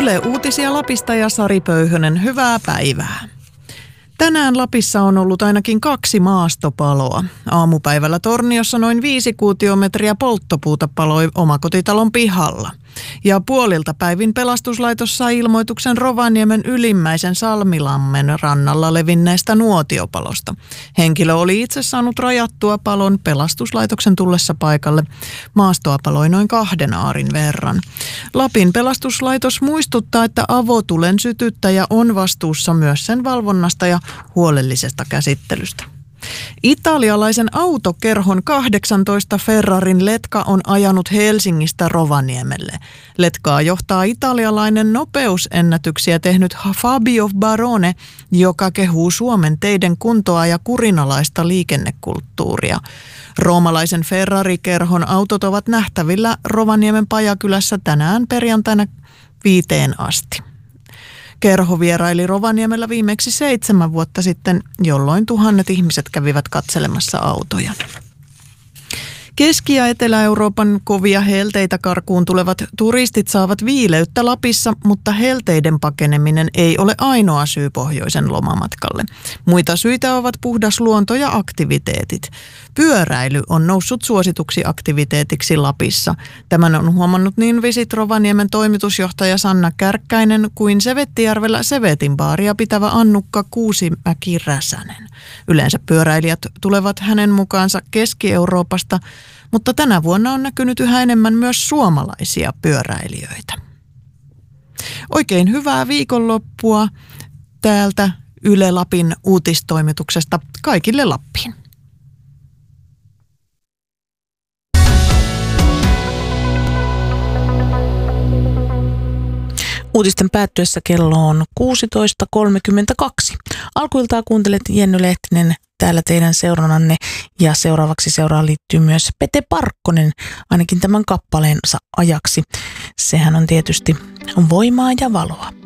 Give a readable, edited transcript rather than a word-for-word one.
Yle Uutisia Lapista ja Sari Pöyhönen, hyvää päivää. Tänään Lapissa on ollut ainakin 2 maastopaloa. Aamupäivällä Torniossa noin 5 kuutiometriä polttopuuta paloi omakotitalon pihalla. Ja puolilta päivin pelastuslaitos sai ilmoituksen Rovaniemen Ylimmäisen Salmilammen rannalla levinneestä nuotiopalosta. Henkilö oli itse saanut rajattua palon pelastuslaitoksen tullessa paikalle. Maastoa paloi noin 2 aarin verran. Lapin pelastuslaitos muistuttaa, että avotulen sytyttäjä on vastuussa myös sen valvonnasta ja huolellisesta käsittelystä. Italialaisen autokerhon 18 Ferrarin letka on ajanut Helsingistä Rovaniemelle. Letkaa johtaa italialainen nopeusennätyksiä tehnyt Fabio Barone, joka kehuu Suomen teiden kuntoa ja kurinalaista liikennekulttuuria. Roomalaisen Ferrari-kerhon autot ovat nähtävillä Rovaniemen Pajakylässä tänään perjantaina 5 asti. Kerho vieraili Rovaniemellä viimeksi 7 vuotta sitten, jolloin tuhannet ihmiset kävivät katselemassa autoja. Keski- ja Etelä-Euroopan kovia helteitä karkuun tulevat turistit saavat viileyttä Lapissa, mutta helteiden pakeneminen ei ole ainoa syy pohjoisen lomamatkalle. Muita syitä ovat puhdas luonto ja aktiviteetit. Pyöräily on noussut suosituksi aktiviteetiksi Lapissa. Tämän on huomannut niin Visit Rovaniemen toimitusjohtaja Sanna Kärkkäinen kuin Sevettijärvellä Sevetin baaria pitävä Annukka Kuusimäki-Räsänen. Yleensä pyöräilijät tulevat hänen mukaansa Keski-Euroopasta, mutta tänä vuonna on näkynyt yhä enemmän myös suomalaisia pyöräilijöitä. Oikein hyvää viikonloppua täältä Yle Lapin uutistoimituksesta kaikille Lappiin. Uutisten päättyessä kello on 16.32. Alkuiltaa kuuntelet Jenny Lehtinen täällä teidän seurannanne ja seuraavaksi seuraan liittyy myös Pete Parkkonen, ainakin tämän kappaleensa ajaksi. Sehän on tietysti voimaa ja valoa.